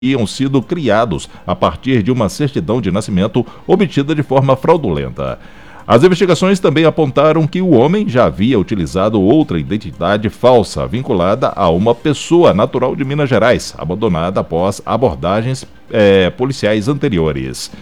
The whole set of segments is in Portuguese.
teriam sido criados a partir de uma certidão de nascimento obtida de forma fraudulenta. As investigações também apontaram que o homem já havia utilizado outra identidade falsa vinculada a uma pessoa natural de Minas Gerais, abandonada após abordagens policiais anteriores.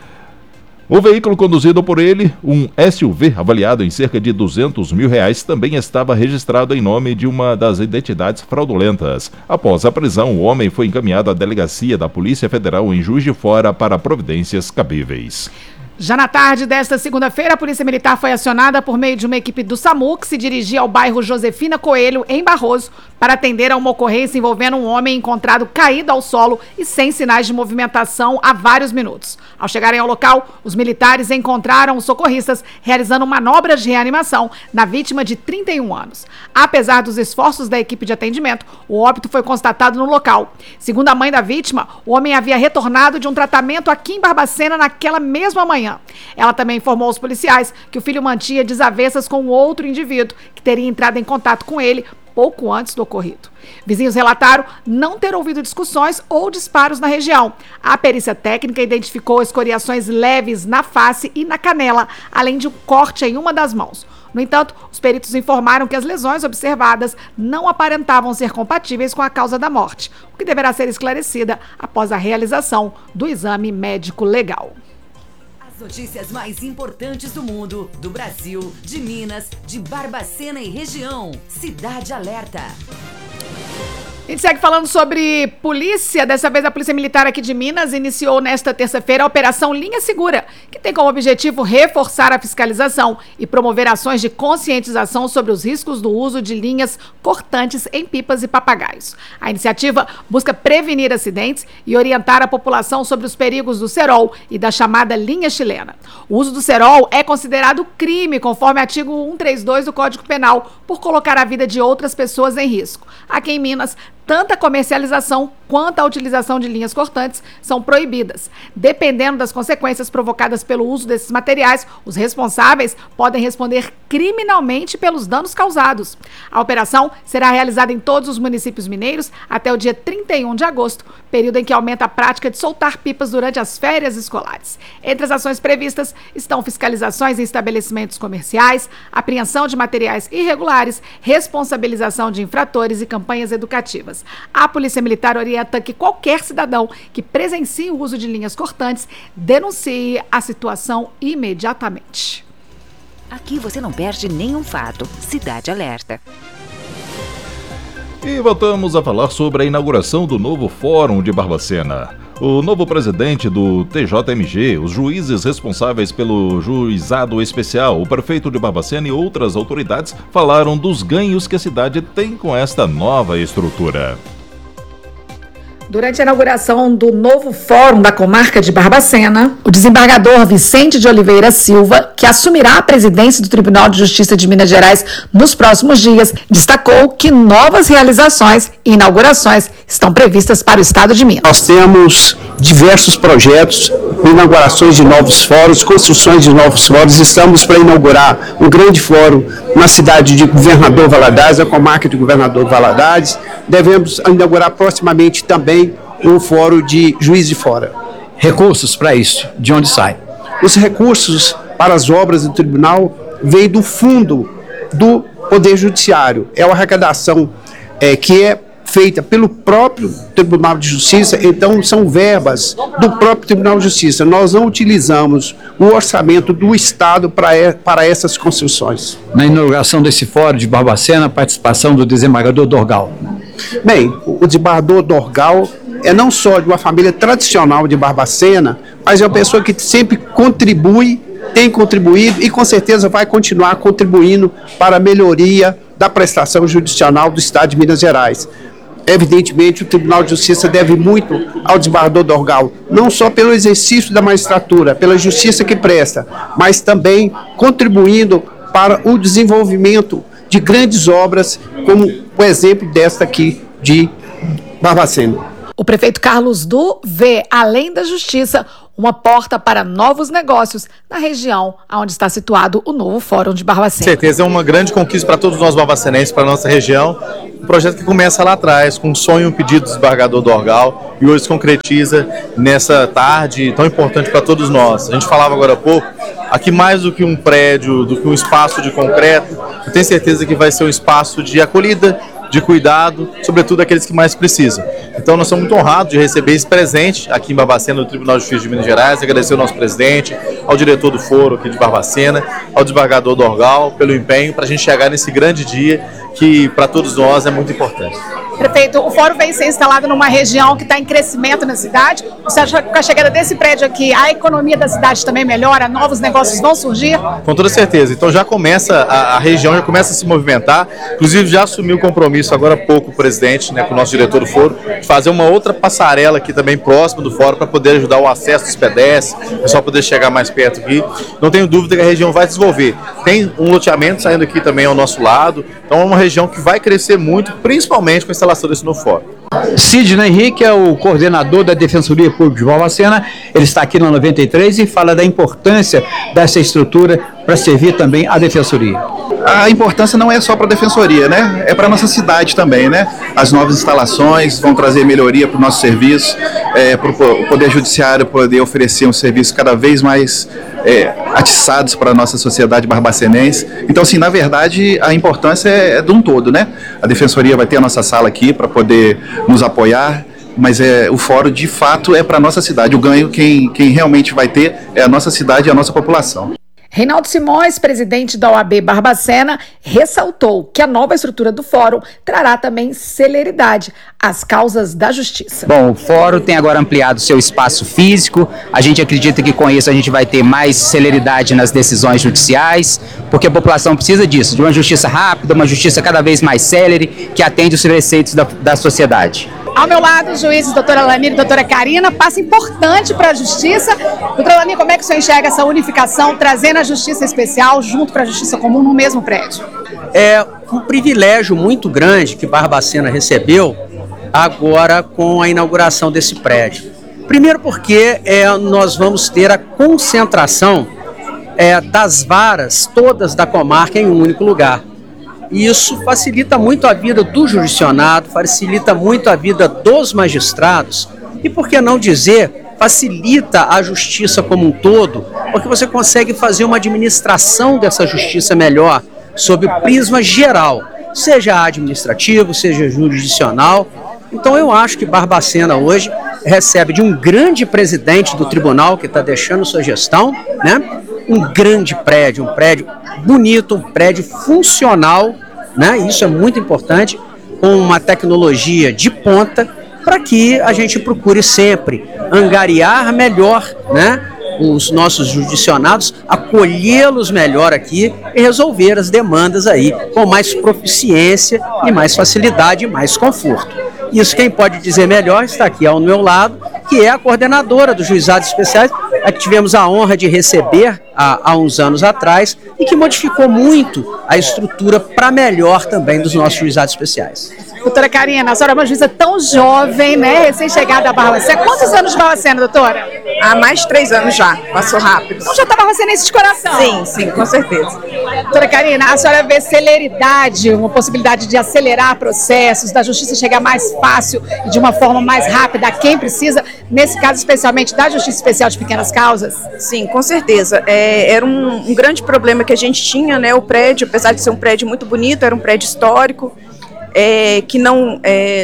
O veículo conduzido por ele, um SUV avaliado em cerca de R$200 mil, também estava registrado em nome de uma das identidades fraudulentas. Após a prisão, o homem foi encaminhado à delegacia da Polícia Federal em Juiz de Fora para providências cabíveis. Já na tarde desta segunda-feira, a Polícia Militar foi acionada por meio de uma equipe do SAMU que se dirigia ao bairro Josefina Coelho, em Barroso, para atender a uma ocorrência envolvendo um homem encontrado caído ao solo e sem sinais de movimentação há vários minutos. Ao chegarem ao local, os militares encontraram os socorristas realizando manobras de reanimação na vítima de 31 anos. Apesar dos esforços da equipe de atendimento, o óbito foi constatado no local. Segundo a mãe da vítima, o homem havia retornado de um tratamento aqui em Barbacena naquela mesma manhã. Ela também informou aos policiais que o filho mantinha desavenças com outro indivíduo que teria entrado em contato com ele pouco antes do ocorrido. Vizinhos relataram não ter ouvido discussões ou disparos na região. A perícia técnica identificou escoriações leves na face e na canela, além de um corte em uma das mãos. No entanto, os peritos informaram que as lesões observadas não aparentavam ser compatíveis com a causa da morte, o que deverá ser esclarecida após a realização do exame médico legal. Notícias mais importantes do mundo, do Brasil, de Minas, de Barbacena e região. Cidade Alerta. A gente segue falando sobre polícia. Dessa vez a Polícia Militar aqui de Minas iniciou nesta terça-feira a Operação Linha Segura, que tem como objetivo reforçar a fiscalização e promover ações de conscientização sobre os riscos do uso de linhas cortantes em pipas e papagaios. A iniciativa busca prevenir acidentes e orientar a população sobre os perigos do cerol e da chamada linha chilena. O uso do cerol é considerado crime, conforme o artigo 132 do Código Penal, por colocar a vida de outras pessoas em risco. Aqui em Minas, tanto a comercialização quanto a utilização de linhas cortantes são proibidas. Dependendo das consequências provocadas pelo uso desses materiais, os responsáveis podem responder criminalmente pelos danos causados. A operação será realizada em todos os municípios mineiros até o dia 31 de agosto, período em que aumenta a prática de soltar pipas durante as férias escolares. Entre as ações previstas estão fiscalizações em estabelecimentos comerciais, apreensão de materiais irregulares, responsabilização de infratores e campanhas educativas. A Polícia Militar orienta que qualquer cidadão que presencie o uso de linhas cortantes denuncie a situação imediatamente. Aqui você não perde nenhum fato. Cidade Alerta. E voltamos a falar sobre a inauguração do novo Fórum de Barbacena. O novo presidente do TJMG, os juízes responsáveis pelo juizado especial, o prefeito de Barbacena e outras autoridades falaram dos ganhos que a cidade tem com esta nova estrutura. Durante a inauguração do novo Fórum da Comarca de Barbacena, o desembargador Vicente de Oliveira Silva, que assumirá a presidência do Tribunal de Justiça de Minas Gerais nos próximos dias, destacou que novas realizações e inaugurações estão previstas para o estado de Minas. Nós temos diversos projetos, inaugurações de novos fóruns, construções de novos fóruns. Estamos para inaugurar um grande fórum na cidade de Governador Valadares, a comarca de Governador Valadares. Devemos inaugurar proximamente também um fórum de Juiz de Fora. Recursos para isso, de onde sai? Os recursos para as obras do tribunal vêm do fundo do Poder Judiciário. É uma arrecadação que é feita pelo próprio Tribunal de Justiça, então são verbas do próprio Tribunal de Justiça. Nós não utilizamos o orçamento do Estado para essas construções. Na inauguração desse fórum de Barbacena, a participação do desembargador Dorgal. Bem, o desembargador Dorgal é não só de uma família tradicional de Barbacena, mas é uma pessoa que sempre contribui, tem contribuído e com certeza vai continuar contribuindo para a melhoria da prestação judicial do Estado de Minas Gerais. Evidentemente, o Tribunal de Justiça deve muito ao desembargador Dorgal, não só pelo exercício da magistratura, pela justiça que presta, mas também contribuindo para o desenvolvimento de grandes obras, como o exemplo desta aqui de Barbacena. O prefeito Carlos Du vê, além da justiça, uma porta para novos negócios na região onde está situado o novo Fórum de Barbacena. Com certeza é uma grande conquista para todos nós barbacenenses, para a nossa região. Um projeto que começa lá atrás, com um sonho e um pedido do desembargador Dorgal, e hoje se concretiza nessa tarde tão importante para todos nós. A gente falava agora há pouco, aqui mais do que um prédio, do que um espaço de concreto, eu tenho certeza que vai ser um espaço de acolhida, de cuidado, sobretudo aqueles que mais precisam. Então nós somos muito honrados de receber esse presente aqui em Barbacena, no Tribunal de Justiça de Minas Gerais, agradecer ao nosso presidente, ao diretor do foro aqui de Barbacena, ao desembargador Dorgal, pelo empenho para a gente chegar nesse grande dia que para todos nós é muito importante. Prefeito, o fórum vem ser instalado numa região que está em crescimento na cidade. Você acha que com a chegada desse prédio aqui, a economia da cidade também melhora, novos negócios vão surgir? Com toda certeza. Então já começa, a região já começa a se movimentar. Inclusive já assumiu o compromisso agora há pouco o presidente, né, com o nosso diretor do foro, de fazer uma outra passarela aqui também próxima do fórum para poder ajudar o acesso dos pedestres, o pessoal poder chegar mais perto aqui. Não tenho dúvida que a região vai se desenvolver. Tem um loteamento saindo aqui também ao nosso lado. Então é uma região que vai crescer muito, principalmente com a instalação desse novo fórum. Sidney Henrique é o coordenador da Defensoria Pública de Barbacena. Ele está aqui na 93 e fala da importância dessa estrutura para servir também a Defensoria. A importância não é só para a Defensoria, né? É para a nossa cidade também, né? As novas instalações vão trazer melhoria para o nosso serviço, para o Poder Judiciário poder oferecer um serviço cada vez mais atiçados para a nossa sociedade barbacenense. Então, assim, na verdade, a importância é de um todo, né? A Defensoria vai ter a nossa sala aqui para poder nos apoiar, mas o fórum, de fato, é para a nossa cidade. O ganho, quem realmente vai ter é a nossa cidade e a nossa população. Reinaldo Simões, presidente da OAB Barbacena, ressaltou que a nova estrutura do fórum trará também celeridade às causas da justiça. Bom, o fórum tem agora ampliado seu espaço físico. A gente acredita que com isso a gente vai ter mais celeridade nas decisões judiciais, porque a população precisa disso, de uma justiça rápida, uma justiça cada vez mais célere, que atende os preceitos da sociedade. Ao meu lado, os juízes doutora Lanir e doutora Karina, passo importante para a justiça. Doutora Lanir, como é que o senhor enxerga essa unificação, trazendo a justiça especial junto para a justiça comum no mesmo prédio? É um privilégio muito grande que Barbacena recebeu agora com a inauguração desse prédio. Primeiro porque nós vamos ter a concentração das varas todas da comarca em um único lugar. E isso facilita muito a vida do jurisdicionado, facilita muito a vida dos magistrados e, por que não dizer, facilita a justiça como um todo, porque você consegue fazer uma administração dessa justiça melhor, sob o prisma geral, seja administrativo, seja jurisdicional. Então eu acho que Barbacena hoje recebe de um grande presidente do tribunal que está deixando sua gestão, né? Um grande prédio, um prédio bonito, um prédio funcional, né? Isso é muito importante, com uma tecnologia de ponta, para que a gente procure sempre angariar melhor, né, os nossos jurisdicionados, acolhê-los melhor aqui e resolver as demandas aí com mais proficiência e mais facilidade e mais conforto. Isso quem pode dizer melhor está aqui ao meu lado, que é a coordenadora dos juizados especiais, a que tivemos a honra de receber há uns anos atrás e que modificou muito a estrutura para melhor também dos nossos juizados especiais. Doutora Karina, a senhora é uma juíza tão jovem, né? Recém-chegada a Barbacena. Quantos anos de Barbacena, doutora? Há mais de 3 anos já, passou rápido. Então já está barbacenense de coração? Sim, sim, com certeza. Doutora Karina, a senhora vê celeridade, uma possibilidade de acelerar processos, da justiça chegar mais fácil e de uma forma mais rápida a quem precisa, nesse caso especialmente da Justiça Especial de Pequenas Causas? Sim, com certeza. Era um grande problema que a gente tinha, né? O prédio, apesar de ser um prédio muito bonito, era um prédio histórico, que não...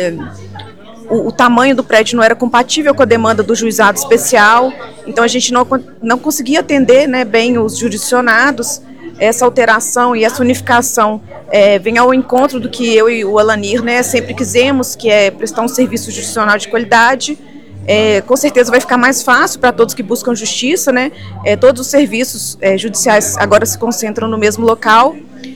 O tamanho do prédio não era compatível com a demanda do juizado especial, então a gente não conseguia atender, né, bem os jurisdicionados. Essa alteração e essa unificação vem ao encontro do que eu e o Alanir, né, sempre quisemos, que é prestar um serviço jurisdicional de qualidade. Com certeza vai ficar mais fácil para todos que buscam justiça, né? Todos os serviços judiciais agora se concentram no mesmo local.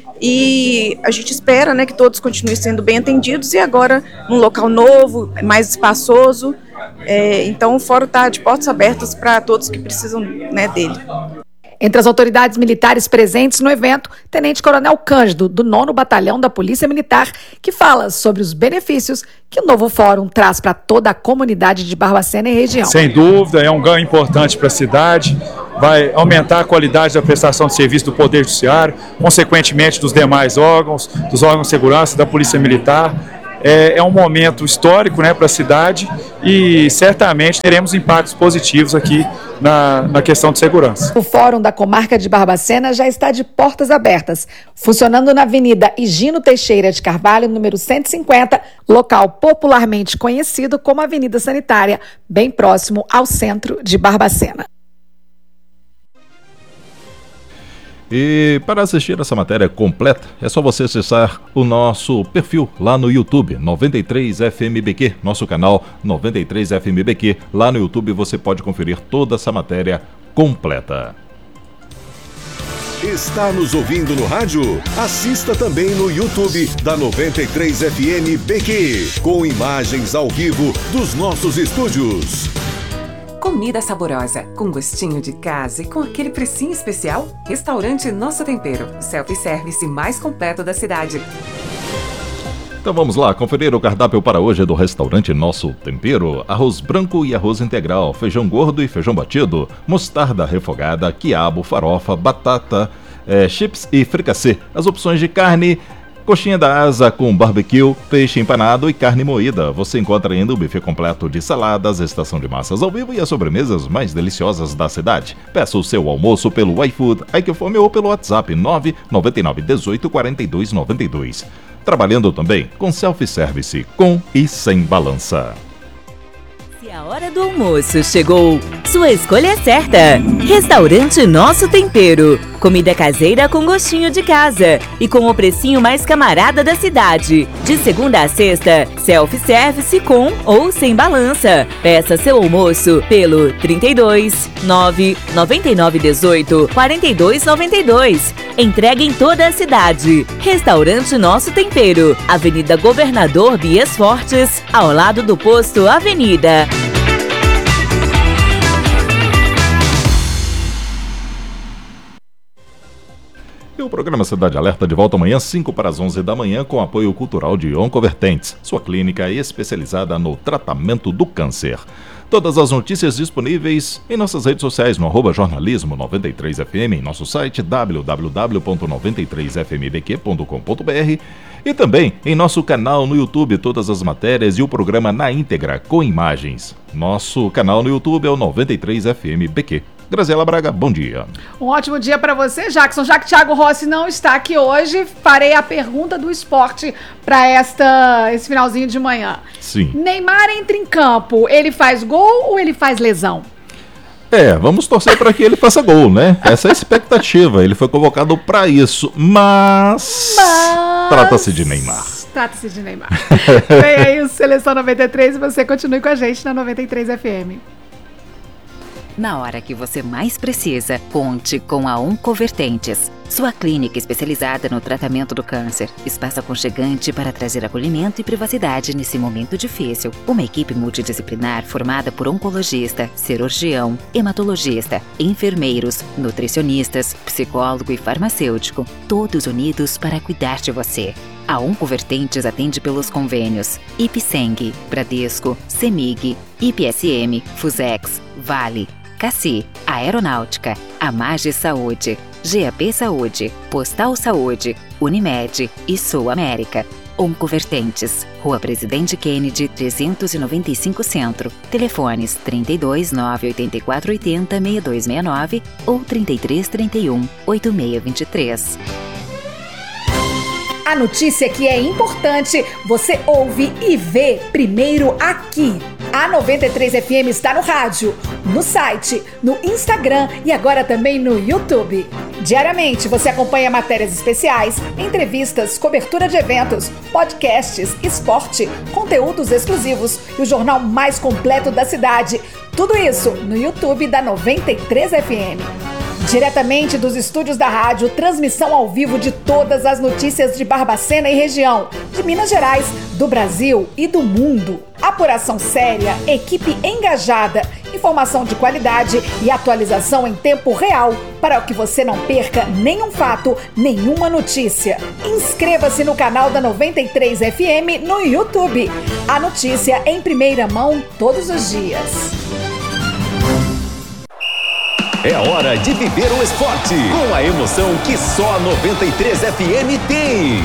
E a gente espera, né, que todos continuem sendo bem atendidos e agora num local novo, mais espaçoso. Então o fórum está de portas abertas para todos que precisam, né, dele. Entre as autoridades militares presentes no evento, Tenente Coronel Cândido, do 9º Batalhão da Polícia Militar, que fala sobre os benefícios que o novo fórum traz para toda a comunidade de Barbacena e região. Sem dúvida, é um ganho importante para a cidade, vai aumentar a qualidade da prestação de serviço do Poder Judiciário, consequentemente dos demais órgãos, dos órgãos de segurança, da Polícia Militar. É um momento histórico, né, para a cidade e certamente teremos impactos positivos aqui na questão de segurança. O Fórum da Comarca de Barbacena já está de portas abertas, funcionando na Avenida Higino Teixeira de Carvalho, número 150, local popularmente conhecido como Avenida Sanitária, bem próximo ao centro de Barbacena. E para assistir essa matéria completa, é só você acessar o nosso perfil lá no YouTube, 93FMBQ, nosso canal 93FMBQ. Lá no YouTube você pode conferir toda essa matéria completa. Está nos ouvindo no rádio? Assista também no YouTube da 93FMBQ, com imagens ao vivo dos nossos estúdios. Comida saborosa, com gostinho de casa e com aquele precinho especial? Restaurante Nosso Tempero, o self-service mais completo da cidade. Então vamos lá, conferir o cardápio para hoje do restaurante Nosso Tempero. Arroz branco e arroz integral, feijão gordo e feijão batido, mostarda refogada, quiabo, farofa, batata, chips e fricassê. As opções de carne: coxinha da asa com barbecue, peixe empanado e carne moída. Você encontra ainda o buffet completo de saladas, estação de massas ao vivo e as sobremesas mais deliciosas da cidade. Peça o seu almoço pelo iFood, iQfome ou pelo WhatsApp 999 18 42 92. Trabalhando também com self-service, com e sem balança. A hora do almoço chegou. Sua escolha é certa. Restaurante Nosso Tempero. Comida caseira com gostinho de casa e com o precinho mais camarada da cidade. De segunda a sexta, self-service com ou sem balança. Peça seu almoço pelo 32 9 99 18 42 92. Entrega em toda a cidade. Restaurante Nosso Tempero. Avenida Governador Bias Fortes, ao lado do posto Avenida. O programa Cidade Alerta de volta amanhã, 5 para as 11 da manhã, com apoio cultural de Oncovertentes, sua clínica especializada no tratamento do câncer. Todas as notícias disponíveis em nossas redes sociais no @jornalismo93fm, em nosso site www.93fmbq.com.br e também em nosso canal no YouTube, todas as matérias e o programa na íntegra com imagens. Nosso canal no YouTube é o 93FMBQ. Graziela Braga, bom dia. Um ótimo dia para você, Jackson. Já que Thiago Rossi não está aqui hoje, farei a pergunta do esporte para esse finalzinho de manhã. Sim. Neymar entra em campo, ele faz gol ou ele faz lesão? Vamos torcer para que ele faça gol, né? Essa é a expectativa. Ele foi convocado para isso, mas... Trata-se de Neymar. Trata-se de Neymar. Vem aí o Seleção 93 e você continue com a gente na 93 FM. Na hora que você mais precisa, conte com a Oncovertentes, sua clínica especializada no tratamento do câncer. Espaço aconchegante para trazer acolhimento e privacidade nesse momento difícil. Uma equipe multidisciplinar formada por oncologista, cirurgião, hematologista, enfermeiros, nutricionistas, psicólogo e farmacêutico, todos unidos para cuidar de você. A Oncovertentes atende pelos convênios IPSENG, Bradesco, CEMIG, IPSM, Fusex, Vale, Cassi, Aeronáutica, Amage Saúde, GAP Saúde, Postal Saúde, Unimed e Sul América. Oncovertentes, Rua Presidente Kennedy, 395 Centro. Telefones 32 984 80 6269 ou 33 31 8623. A notícia que é importante, você ouve e vê primeiro aqui. A 93 FM está no rádio, no site, no Instagram e agora também no YouTube. Diariamente você acompanha matérias especiais, entrevistas, cobertura de eventos, podcasts, esporte, conteúdos exclusivos e o jornal mais completo da cidade. Tudo isso no YouTube da 93 FM. Diretamente dos estúdios da rádio, transmissão ao vivo de todas as notícias de Barbacena e região, de Minas Gerais, do Brasil e do mundo. Apuração séria, equipe engajada, informação de qualidade e atualização em tempo real, para que você não perca nenhum fato, nenhuma notícia. Inscreva-se no canal da 93 FM no YouTube. A notícia em primeira mão todos os dias. É hora de viver o esporte com a emoção que só a 93 FM tem.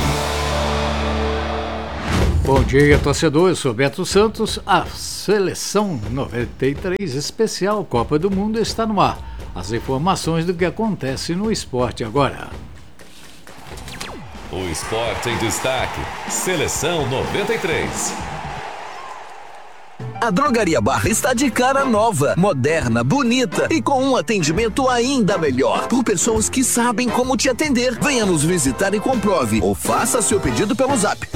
Bom dia, torcedor. Eu sou Beto Santos. A Seleção 93 Especial Copa do Mundo está no ar. As informações do que acontece no esporte agora. O esporte em destaque. Seleção 93. A Drogaria Barra está de cara nova, moderna, bonita e com um atendimento ainda melhor. Por pessoas que sabem como te atender. Venha nos visitar e comprove. Ou faça seu pedido pelo zap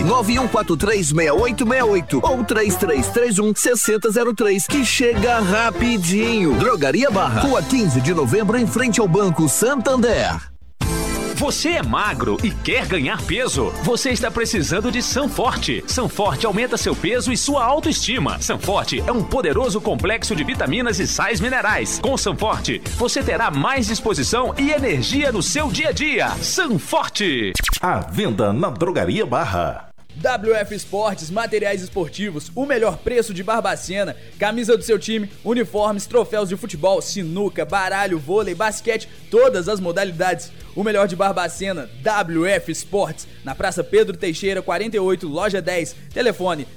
991436868 ou 3331-6003, que chega rapidinho. Drogaria Barra, Rua 15 de Novembro, em frente ao Banco Santander. Você é magro e quer ganhar peso? Você está precisando de Sanforte. Sanforte aumenta seu peso e sua autoestima. Sanforte é um poderoso complexo de vitaminas e sais minerais. Com Sanforte, você terá mais disposição e energia no seu dia a dia. Sanforte. À venda na Drogaria Barra. WF Esportes, materiais esportivos, o melhor preço de Barbacena, camisa do seu time, uniformes, troféus de futebol, sinuca, baralho, vôlei, basquete, todas as modalidades. O melhor de Barbacena, WF Esportes, na Praça Pedro Teixeira, 48, loja 10, telefone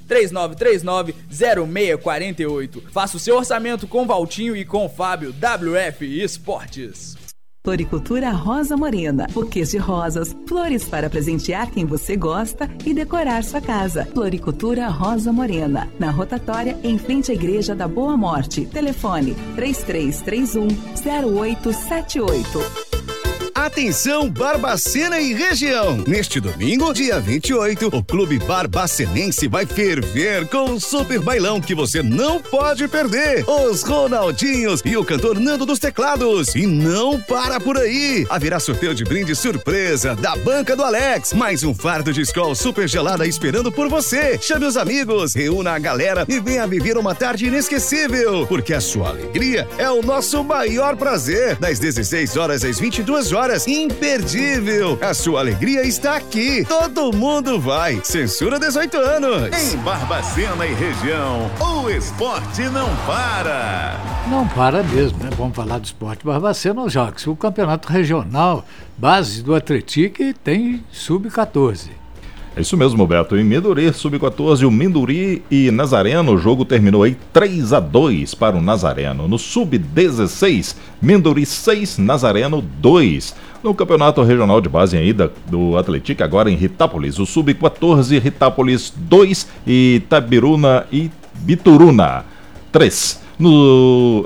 3939-0648. Faça o seu orçamento com Valtinho e com Fábio. WF Esportes. Floricultura Rosa Morena, buquês de rosas, flores para presentear quem você gosta e decorar sua casa. Floricultura Rosa Morena, na rotatória em frente à Igreja da Boa Morte. Telefone 3331-0878. Atenção, Barbacena e região! Neste domingo, dia 28, o Clube Barbacenense vai ferver com o super bailão que você não pode perder. Os Ronaldinhos e o cantor Nando dos Teclados. E não para por aí! Haverá sorteio de brinde surpresa da banca do Alex. Mais um fardo de Skol super gelada esperando por você. Chame os amigos, reúna a galera e venha viver uma tarde inesquecível. Porque a sua alegria é o nosso maior prazer. Das 16 horas às 22 horas. Imperdível! A sua alegria está aqui. Todo mundo vai. Censura 18 anos. Em Barbacena e região, o esporte não para. Não para mesmo, né? Vamos falar do esporte Barbacena, Jacques. O campeonato regional base do Atlético tem sub-14. É isso mesmo, Beto. Em Minduri, sub-14, o Minduri e Nazareno, o jogo terminou aí 3-2 para o Nazareno. No sub-16, Minduri 6, Nazareno 2. No campeonato regional de base ainda do Atlético, agora em Ritápolis, o sub-14, Ritápolis 2 e Tabiruna e Bituruna 3. No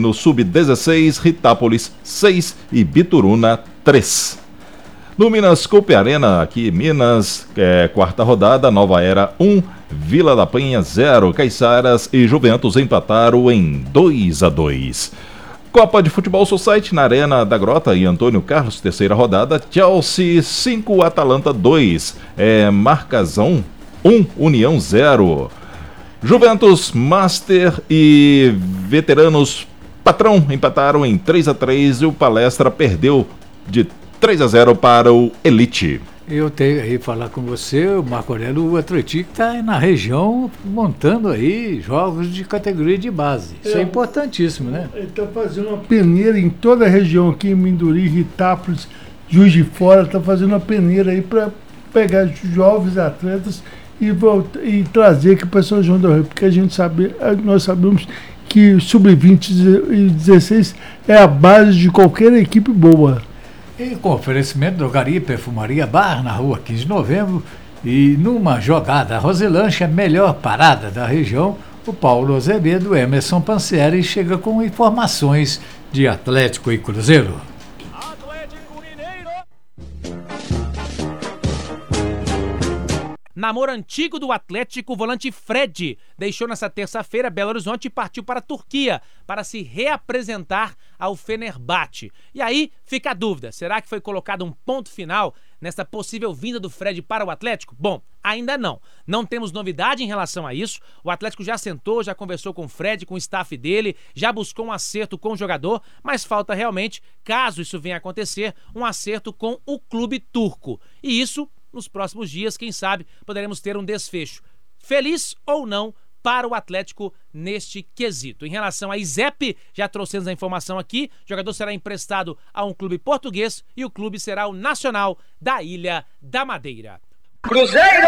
sub-16, Ritápolis 6 e Bituruna 3. No Minas Coupe Arena, aqui em Minas, quarta rodada, Nova Era 1, Vila da Penha 0, Caiçaras e Juventus empataram em 2-2. Copa de Futebol Society na Arena da Grota e Antônio Carlos, terceira rodada, Chelsea 5, Atalanta 2, Marcazão 1, União 0. Juventus, Master e Veteranos Patrão empataram em 3-3 e o Palestra perdeu de 3-0 para o Elite. Eu tenho aí falar com você, o Marco Aurélio, o Atlético está na região montando aí jogos de categoria de base. Isso é importantíssimo, né? Ele está fazendo uma peneira em toda a região aqui, em Minduri, Ritápolis, Juiz de Fora, está fazendo uma peneira aí para pegar jovens atletas e trazer aqui para São João do Rio, porque nós sabemos que sub-20 e 16 é a base de qualquer equipe boa. E com oferecimento Drogaria e Perfumaria Bar, na rua 15 de novembro, e numa jogada Roselanche, a melhor parada da região, o Paulo Azevedo, Emerson Pansieri chega com informações de Atlético e Cruzeiro. Namoro antigo do Atlético, o volante Fred deixou nessa terça-feira Belo Horizonte e partiu para a Turquia para se reapresentar ao Fenerbahçe. E aí fica a dúvida, será que foi colocado um ponto final nessa possível vinda do Fred para o Atlético? Bom, ainda não. Não temos novidade em relação a isso. O Atlético já sentou, já conversou com o Fred, com o staff dele, já buscou um acerto com o jogador, mas falta realmente, caso isso venha a acontecer, um acerto com o clube turco. E isso, nos próximos dias, quem sabe, poderemos ter um desfecho, feliz ou não, para o Atlético neste quesito. Em relação a Izep, já trouxemos a informação aqui, o jogador será emprestado a um clube português e o clube será o Nacional da Ilha da Madeira. Cruzeiro!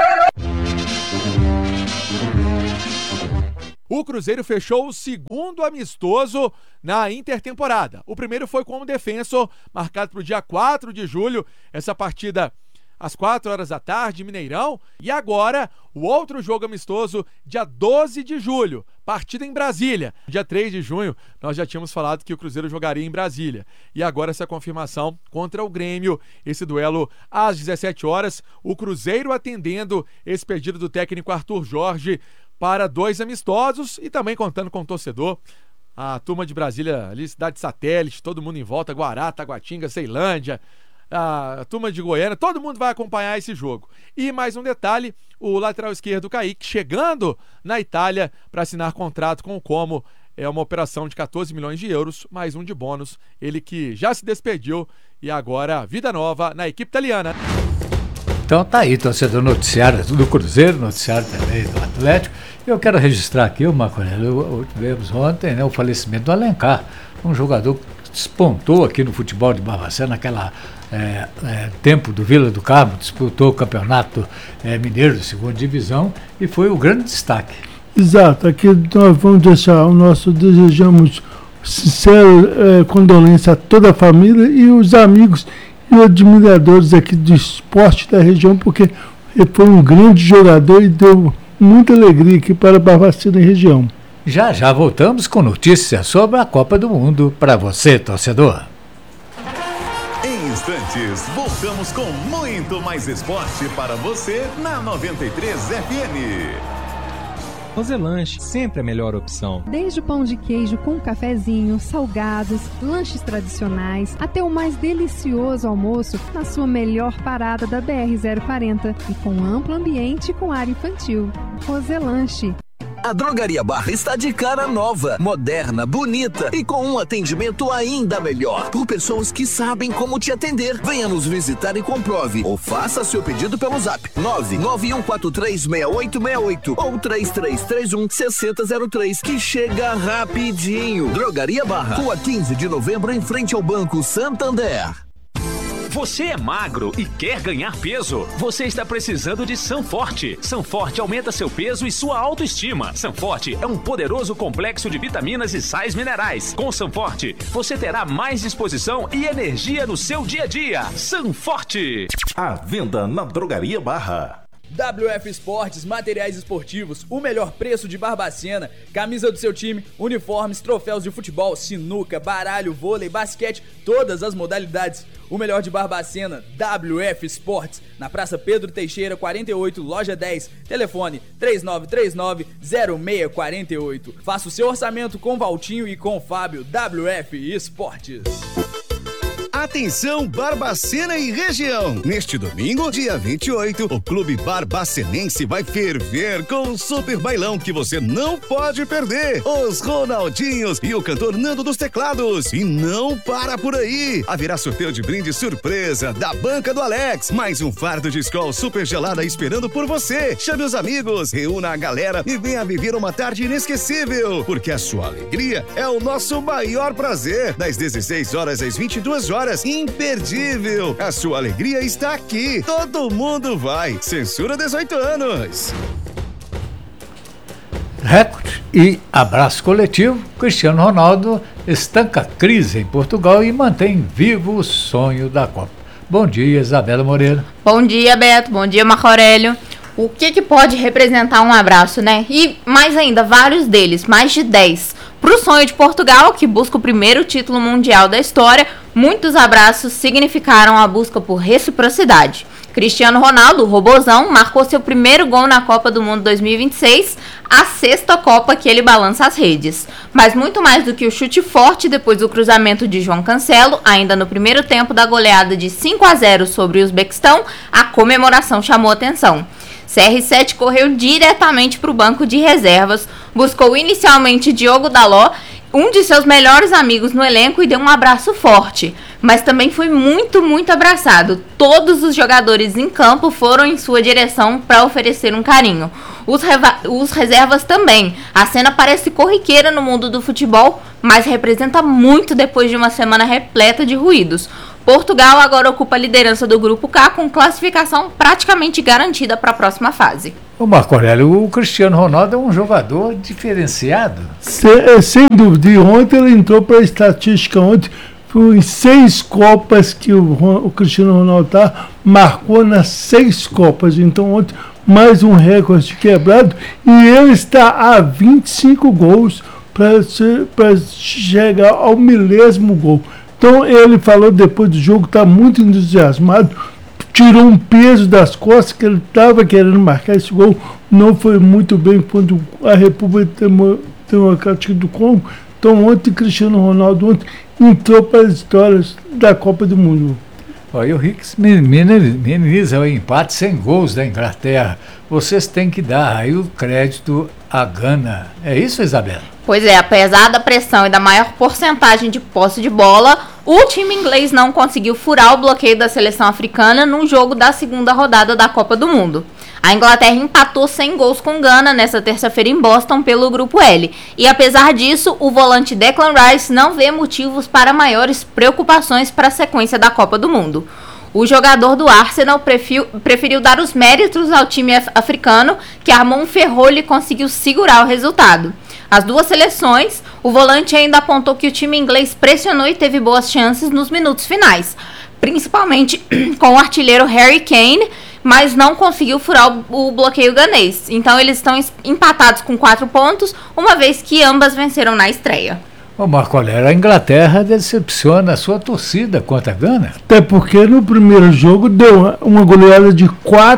O Cruzeiro fechou o segundo amistoso na intertemporada. O primeiro foi com o Defensor, marcado para o dia 4 de julho, essa partida às 4 horas da tarde, Mineirão. E agora, o outro jogo amistoso, dia 12 de julho, partida em Brasília. Dia 3 de junho, nós já tínhamos falado que o Cruzeiro jogaria em Brasília. E agora essa confirmação contra o Grêmio, esse duelo às 17 horas. O Cruzeiro atendendo esse pedido do técnico Arthur Jorge para 2 amistosos e também contando com o torcedor. A turma de Brasília, ali, cidade satélite, todo mundo em volta, Guará, Taguatinga, Ceilândia, a turma de Goiânia, todo mundo vai acompanhar esse jogo. E mais um detalhe, o lateral esquerdo Kaique chegando na Itália para assinar contrato com o Como. É uma operação de 14 milhões de euros, mais um de bônus. Ele que já se despediu e agora vida nova na equipe italiana. Então tá aí, torcedor, noticiário do Cruzeiro, noticiário também do Atlético. Eu quero registrar aqui, Marco Aurélio, tivemos ontem, né, o falecimento do Alencar, um jogador que despontou aqui no futebol de Barbacena, naquela tempo do Vila do Carmo, disputou o campeonato mineiro de segunda divisão e foi o grande destaque. Exato, aqui nós vamos deixar o nosso, desejamos sincero condolência a toda a família e os amigos e admiradores aqui do esporte da região, porque ele foi um grande jogador e deu muita alegria aqui para Barbacena e região. Já voltamos com notícias sobre a Copa do Mundo para você, torcedor. Em instantes, voltamos com muito mais esporte para você na 93 FM. Roselanche, sempre a melhor opção. Desde o pão de queijo com cafezinho, salgados, lanches tradicionais, até o mais delicioso almoço na sua melhor parada da BR-040 e com amplo ambiente com área infantil. Roselanche. A Drogaria Barra está de cara nova, moderna, bonita e com um atendimento ainda melhor. Por pessoas que sabem como te atender. Venha nos visitar e comprove. Ou faça seu pedido pelo zap 991436868 ou 3331-6003, que chega rapidinho. Drogaria Barra, Rua 15 de Novembro, em frente ao Banco Santander. Você é magro e quer ganhar peso? Você está precisando de Sanforte. Sanforte aumenta seu peso e sua autoestima. Sanforte é um poderoso complexo de vitaminas e sais minerais. Com Sanforte, você terá mais disposição e energia no seu dia a dia. Sanforte. À venda na Drogaria Barra. WF Esportes, materiais esportivos, o melhor preço de Barbacena, camisa do seu time, uniformes, troféus de futebol, sinuca, baralho, vôlei, basquete, todas as modalidades. O melhor de Barbacena, WF Esportes, na Praça Pedro Teixeira, 48, loja 10, telefone 3939-0648. Faça o seu orçamento com Valtinho e com Fábio. WF Esportes. Atenção Barbacena e região! Neste domingo, dia 28, o Clube Barbacenense vai ferver com um super bailão que você não pode perder. Os Ronaldinhos e o cantor Nando dos Teclados. E não para por aí! Haverá sorteio de brinde surpresa da banca do Alex. Mais um fardo de Skol super gelada esperando por você. Chame os amigos, reúna a galera e venha viver uma tarde inesquecível. Porque a sua alegria é o nosso maior prazer. Das 16 horas às 22 horas. Imperdível! A sua alegria está aqui. Todo mundo vai. Censura 18 anos. Recorde e abraço coletivo. Cristiano Ronaldo estanca a crise em Portugal e mantém vivo o sonho da Copa. Bom dia, Isabela Moreira. Bom dia, Beto. Bom dia, Marco Aurélio. O que pode representar um abraço, né? E mais ainda, vários deles, mais de 10. Para o sonho de Portugal, que busca o primeiro título mundial da história, muitos abraços significaram a busca por reciprocidade. Cristiano Ronaldo, o robozão, marcou seu primeiro gol na Copa do Mundo 2026, a 6ª Copa que ele balança as redes. Mas muito mais do que o chute forte depois do cruzamento de João Cancelo, ainda no primeiro tempo da goleada de 5-0 sobre o Uzbequistão, a comemoração chamou atenção. CR7 correu diretamente para o banco de reservas, buscou inicialmente Diogo Dalot, um de seus melhores amigos no elenco, e deu um abraço forte. Mas também foi muito, muito abraçado. Todos os jogadores em campo foram em sua direção para oferecer um carinho. Os reservas também. A cena parece corriqueira no mundo do futebol, mas representa muito depois de uma semana repleta de ruídos. Portugal agora ocupa a liderança do Grupo K, com classificação praticamente garantida para a próxima fase. Ô Marco Aurélio, o Cristiano Ronaldo é um jogador diferenciado. Sem dúvida. E ontem ele entrou para a estatística ontem. Foi em 6 Copas que o Cristiano Ronaldo marcou nas 6 Copas. Então ontem mais um recorde quebrado. E ele está a 25 gols para chegar ao 1000º gol. Então ele falou depois do jogo, está muito entusiasmado, tirou um peso das costas, que ele estava querendo marcar esse gol, não foi muito bem contra a República Democrática do Congo. Então ontem Cristiano Ronaldo entrou para as histórias da Copa do Mundo. Olha, o Ricks minimiza o empate sem gols da Inglaterra. Vocês têm que dar aí o crédito à Gana. É isso, Isabela? Pois é, apesar da pressão e da maior porcentagem de posse de bola, o time inglês não conseguiu furar o bloqueio da seleção africana num jogo da 2ª rodada da Copa do Mundo. A Inglaterra empatou sem gols com Gana nesta terça-feira em Boston pelo Grupo L. E apesar disso, o volante Declan Rice não vê motivos para maiores preocupações para a sequência da Copa do Mundo. O jogador do Arsenal preferiu dar os méritos ao time africano, que armou um ferrolho e conseguiu segurar o resultado. As duas seleções, o volante ainda apontou que o time inglês pressionou e teve boas chances nos minutos finais, principalmente com o artilheiro Harry Kane, mas não conseguiu furar o bloqueio ganês. Então eles estão empatados com 4 pontos, uma vez que ambas venceram na estreia. Ô Marco Aurélio, a Inglaterra decepciona a sua torcida contra a Gana. Até porque no primeiro jogo deu uma goleada de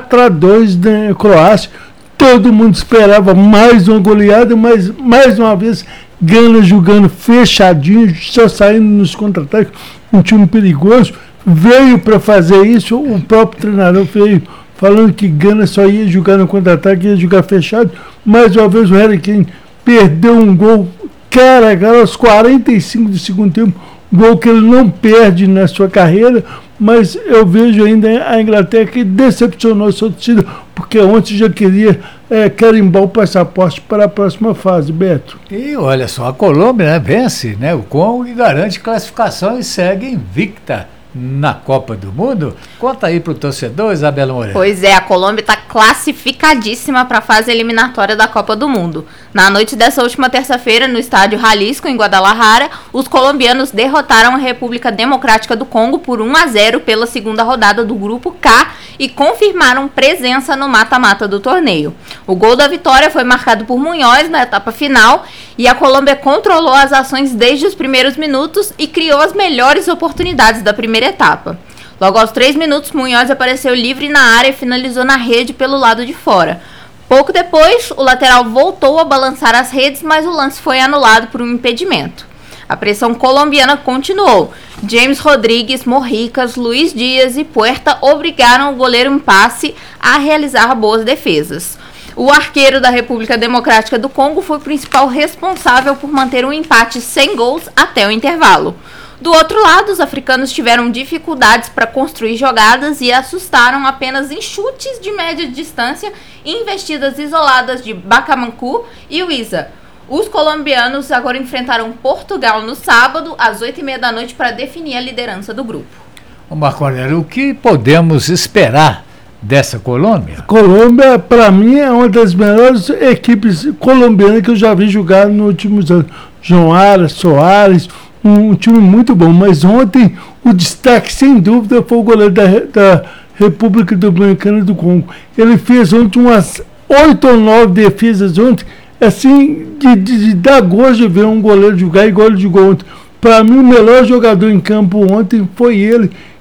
4-2 na Croácia. Todo mundo esperava mais uma goleada, mas mais uma vez Gana jogando fechadinho, só saindo nos contra-ataques, um time perigoso. Veio para fazer isso, o próprio treinador veio falando que Gana só ia jogar no contra-ataque, ia jogar fechado. Mais uma vez o Harry Kane perdeu um gol cara aos 45 do segundo tempo, gol que ele não perde na sua carreira, mas eu vejo ainda a Inglaterra que decepcionou a sua torcida, porque ontem já queria carimbar o passaporte para a próxima fase, Beto. E olha só, a Colômbia vence o Congo e garante classificação e segue invicta na Copa do Mundo. Conta aí pro torcedor, Isabela Moreira. Pois é, a Colômbia está classificadíssima para a fase eliminatória da Copa do Mundo. Na noite dessa última terça-feira, no estádio Jalisco, em Guadalajara, os colombianos derrotaram a República Democrática do Congo por 1-0 pela 2ª rodada do Grupo K e confirmaram presença no mata-mata do torneio. O gol da vitória foi marcado por Munhoz na etapa final e a Colômbia controlou as ações desde os primeiros minutos e criou as melhores oportunidades da primeira etapa. Logo aos 3 minutos, Munhoz apareceu livre na área e finalizou na rede pelo lado de fora. Pouco depois, o lateral voltou a balançar as redes, mas o lance foi anulado por um impedimento. A pressão colombiana continuou. James Rodrigues, Morricas, Luiz Dias e Puerta obrigaram o goleiro Mpasse a realizar boas defesas. O arqueiro da República Democrática do Congo foi o principal responsável por manter um empate sem gols até o intervalo. Do outro lado, os africanos tiveram dificuldades para construir jogadas e assustaram apenas em chutes de média distância e investidas isoladas de Bacamancu e Uiza. Os colombianos agora enfrentaram Portugal no sábado, às 8h30 da noite, para definir a liderança do grupo. Marco Aurélio, o que podemos esperar dessa Colômbia? Colômbia, para mim, é uma das melhores equipes colombianas que eu já vi jogar nos últimos anos. João Aras, Soares, um time muito bom, mas ontem o destaque, sem dúvida, foi o goleiro da República Dominicana do Congo. Ele fez ontem umas 8 ou 9 defesas ontem, assim, de dar gosto de ver um goleiro jogar igual ele jogou ontem. Para mim, o melhor jogador em campo ontem foi ele,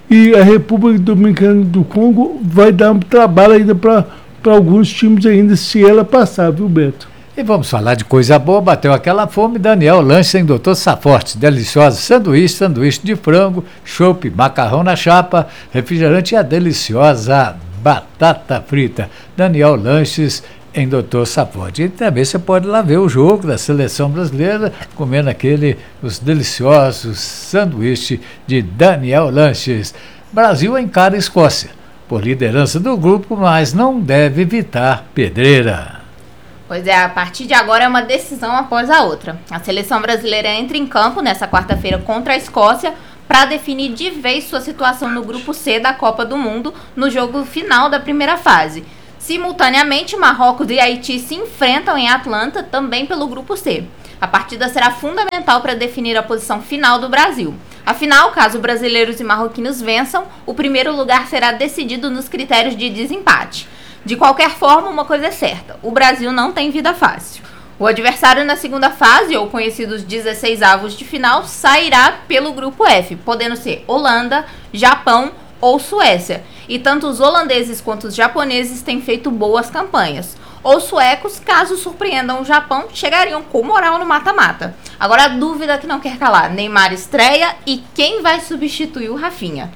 E a República Dominicana do Congo vai dar um trabalho ainda para alguns times ainda, se ela passar, viu, Beto? E vamos falar de coisa boa, bateu aquela fome, Daniel Lanche em Doutor Saforte, deliciosa sanduíche de frango, chopp, macarrão na chapa, refrigerante e a deliciosa batata frita. Daniel Lanches em Doutor Saforte. E também você pode lá ver o jogo da seleção brasileira, comendo os deliciosos sanduíches de Daniel Lanches. Brasil encara a Escócia, por liderança do grupo, mas não deve evitar pedreira. Pois é, a partir de agora é uma decisão após a outra. A seleção brasileira entra em campo nessa quarta-feira contra a Escócia para definir de vez sua situação no grupo C da Copa do Mundo no jogo final da primeira fase. Simultaneamente, Marrocos e Haiti se enfrentam em Atlanta, também pelo grupo C. A partida será fundamental para definir a posição final do Brasil. Afinal, caso brasileiros e marroquinos vençam, o primeiro lugar será decidido nos critérios de desempate. De qualquer forma, uma coisa é certa: o Brasil não tem vida fácil. O adversário na segunda fase, ou conhecidos 16avos de final, sairá pelo grupo F, podendo ser Holanda, Japão ou Suécia. E tanto os holandeses quanto os japoneses têm feito boas campanhas. Os suecos, caso surpreendam o Japão, chegariam com moral no mata-mata. Agora a dúvida que não quer calar: Neymar estreia e quem vai substituir o Rafinha?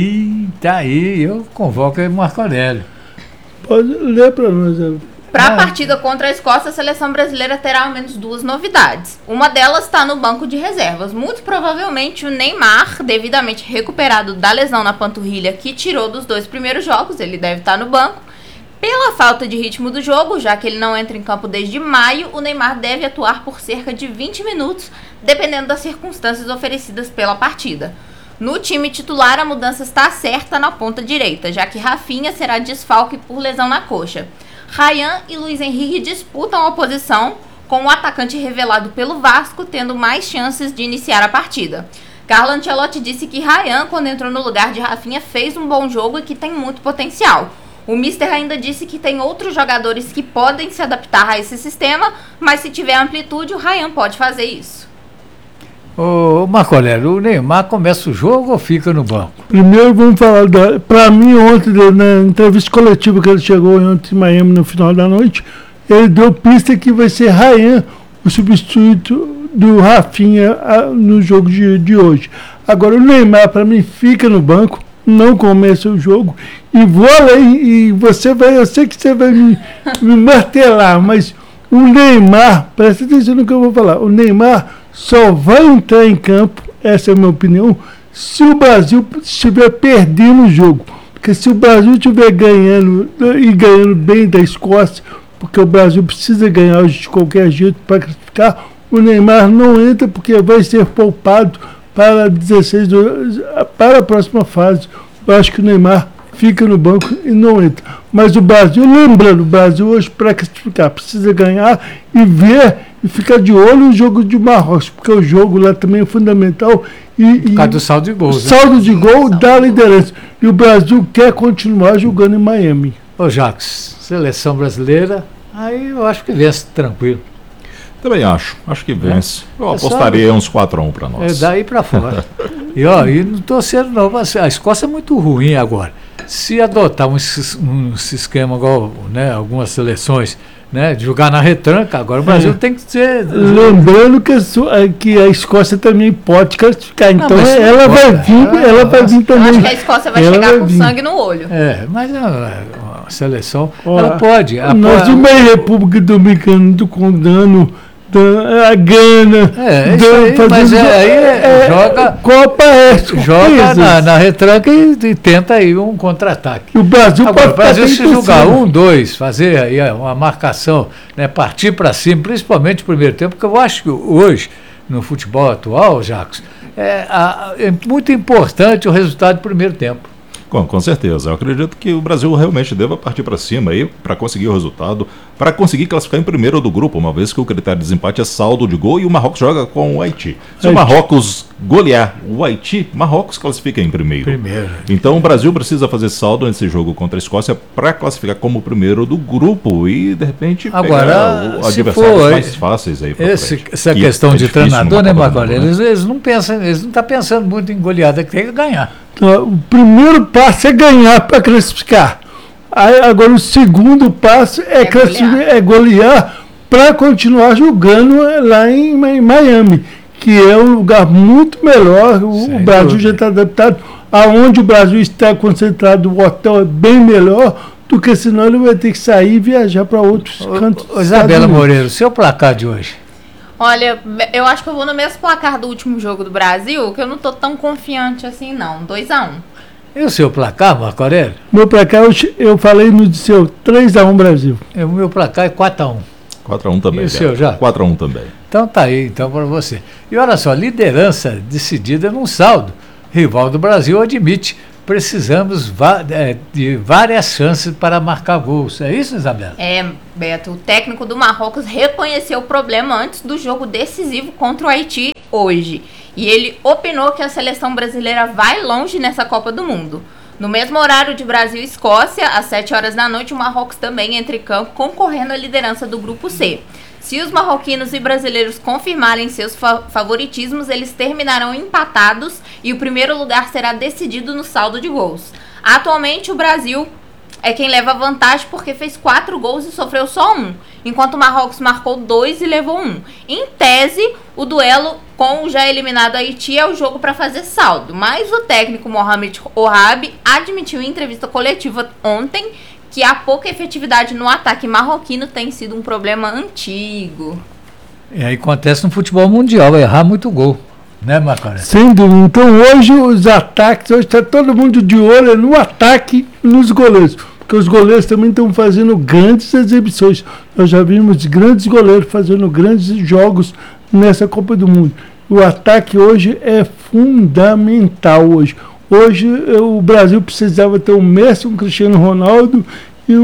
E tá aí, eu convoco o Marco Aurélio. Pode ler para nós. Para a partida contra a Escócia, a seleção brasileira terá ao menos duas novidades. Uma delas está no banco de reservas. Muito provavelmente o Neymar, devidamente recuperado da lesão na panturrilha que tirou dos 2 primeiros jogos, ele deve estar no banco. Pela falta de ritmo do jogo, já que ele não entra em campo desde maio, o Neymar deve atuar por cerca de 20 minutos, dependendo das circunstâncias oferecidas pela partida. No time titular, a mudança está certa na ponta direita, já que Rafinha será desfalque por lesão na coxa. Ryan e Luiz Henrique disputam a posição, com o atacante revelado pelo Vasco tendo mais chances de iniciar a partida. Carlo Ancelotti disse que Ryan, quando entrou no lugar de Rafinha, fez um bom jogo e que tem muito potencial. O Mister ainda disse que tem outros jogadores que podem se adaptar a esse sistema, mas se tiver amplitude, o Ryan pode fazer isso. Ô Marco Aurélio, o Neymar começa o jogo ou fica no banco? Primeiro vamos falar, para mim ontem, na entrevista coletiva que ele chegou ontem em Miami no final da noite, ele deu pista que vai ser Ryan o substituto do Rafinha no jogo de hoje. Agora o Neymar para mim fica no banco, não começa o jogo, e vou além, e você vai, eu sei que você vai me martelar, mas o Neymar, presta atenção no que eu vou falar, o Neymar só vai entrar em campo, essa é a minha opinião, se o Brasil estiver perdendo o jogo. Porque se o Brasil estiver ganhando e ganhando bem da Escócia, porque o Brasil precisa ganhar hoje de qualquer jeito para classificar, o Neymar não entra porque vai ser poupado para para a próxima fase. Eu acho que o Neymar fica no banco e não entra. Mas o Brasil, lembrando, o Brasil hoje para classificar precisa ganhar e ver e ficar de olho no jogo de Marrocos, porque o jogo lá também é fundamental. Por causa do saldo de gols. O saldo de gol dá liderança. E o Brasil quer continuar jogando em Miami. Ô Jacques, seleção brasileira, aí eu acho que vence tranquilo. Também acho que vence. Eu apostaria uns 4-1 para nós. É daí para fora. E não estou sendo não, a Escócia é muito ruim agora. Se adotar um esquema igual, né, algumas seleções, né, de jogar na retranca, agora o Brasil tem que ser... Lembrando que a Escócia também pode classificar, então ela vai vir também. Acho que a Escócia vai chegar com sangue no olho. Mas a seleção, ela pode. Nós uma República Dominicana do Condano, a Gana, joga Copa joga na retranca e tenta aí um contra-ataque. O Brasil agora, o Brasil se jogar 1-2, fazer aí uma marcação, né, partir para cima, principalmente no primeiro tempo, porque eu acho que hoje, no futebol atual, Jacques, é muito importante o resultado do primeiro tempo. Com certeza. Eu acredito que o Brasil realmente deva partir para cima aí para conseguir o resultado, para conseguir classificar em primeiro do grupo, uma vez que o critério de desempate é saldo de gol e o Marrocos joga com o Haiti. Se o Marrocos golear o Haiti, Marrocos classifica em primeiro. Então o Brasil precisa fazer saldo nesse jogo contra a Escócia para classificar como primeiro do grupo e de repente agora, pegar adversários mais fáceis aí. Essa questão de treinador, né, Marco? Eles não estão pensando muito em goleada, que tem que ganhar. Então, o primeiro passo é ganhar para classificar. Aí, agora o segundo passo é golear para continuar jogando lá em Miami, que é um lugar muito melhor. O Brasil já está adaptado. Aonde o Brasil está concentrado, o hotel é bem melhor, do que senão ele vai ter que sair e viajar para outros cantos. Isabela Moreira, o seu placar de hoje? Olha, eu acho que eu vou no mesmo placar do último jogo do Brasil, que eu não tô tão confiante assim, não. 2-1. E o seu placar, Marco Aurélio? Meu placar, eu falei no seu 3-1 Brasil. O meu placar é 4-1. 4-1 também. E o seu já? 4-1 também. Então tá aí, então para você. E olha só, liderança decidida num saldo. Rival do Brasil admite, precisamos de várias chances para marcar gols. É isso, Isabela? Beto, o técnico do Marrocos reconheceu o problema antes do jogo decisivo contra o Haiti hoje. E ele opinou que a seleção brasileira vai longe nessa Copa do Mundo. No mesmo horário de Brasil e Escócia, às 7 horas da noite, o Marrocos também entra em campo, concorrendo à liderança do Grupo C. Se os marroquinos e brasileiros confirmarem seus favoritismos, eles terminarão empatados e o primeiro lugar será decidido no saldo de gols. Atualmente, o Brasil é quem leva vantagem porque fez 4 gols e sofreu só 1, enquanto o Marrocos marcou 2 e levou 1. Em tese, o duelo com o já eliminado Haiti é o jogo para fazer saldo, mas o técnico Mohamed Ouahabi admitiu em entrevista coletiva ontem que a pouca efetividade no ataque marroquino tem sido um problema antigo. E aí acontece no futebol mundial, errar muito gol, né, Macaré? Sem dúvida. Então hoje os ataques, hoje está todo mundo de olho no ataque e nos goleiros, porque os goleiros também estão fazendo grandes exibições. Nós já vimos grandes goleiros fazendo grandes jogos nessa Copa do Mundo. O ataque hoje é fundamental hoje. Hoje o Brasil precisava ter um Messi, um Cristiano Ronaldo e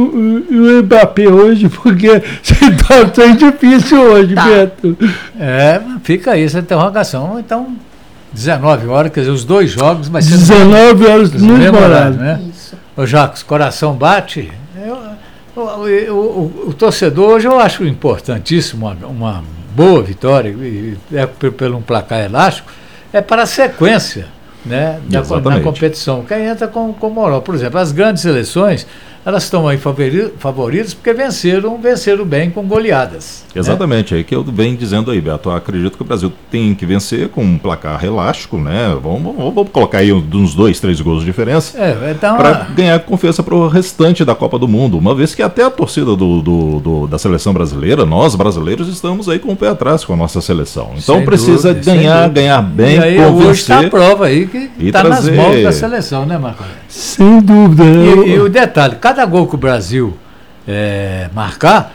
o Mbappé hoje, porque situação é difícil hoje, Beto. Fica aí essa interrogação. Então, 19 horas, quer dizer, os 2 jogos vai ser 19 horas no mesmo horário, né? Isso. Ô Jacques, coração bate. O torcedor hoje eu acho importantíssimo uma boa vitória, pelo um placar elástico, é para a sequência, né, da competição. Quem entra com moral. Por exemplo, as grandes seleções, elas estão aí favoritas porque venceram bem com goleadas. Exatamente, é que eu venho dizendo aí, Beto. Eu acredito que o Brasil tem que vencer com um placar elástico, né? Vamos colocar aí uns 2, 3 gols de diferença para ganhar confiança para o restante da Copa do Mundo. Uma vez que até a torcida da seleção brasileira, nós brasileiros, estamos aí com o pé atrás com a nossa seleção. Então sem precisa dúvida, ganhar bem, e aí, convencer. Hoje está a prova aí que está nas mãos da seleção, né, Marco? Sem dúvida. E o detalhe, cada gol que o Brasil marcar,